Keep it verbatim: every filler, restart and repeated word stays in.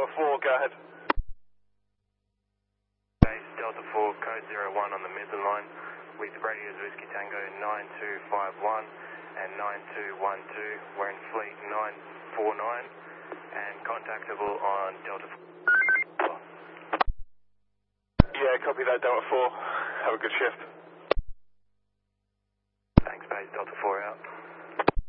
Delta four, go ahead. Base Delta four, code zero one on the Midland line with radios Whiskey Tango nine two five one and nine two one two. We're in fleet nine four nine and contactable on Delta four. Yeah, copy that, Delta four. Have a good shift. Thanks, base Delta four out.